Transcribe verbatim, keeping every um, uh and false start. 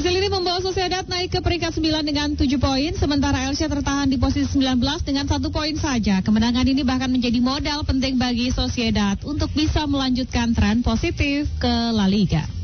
Hasil ini membawa Sociedad naik ke peringkat sembilan dengan tujuh poin, sementara Elche tertahan di posisi sembilan belas dengan satu poin saja. Kemenangan ini bahkan menjadi modal penting bagi Sociedad untuk bisa melanjutkan tren positif ke La Liga.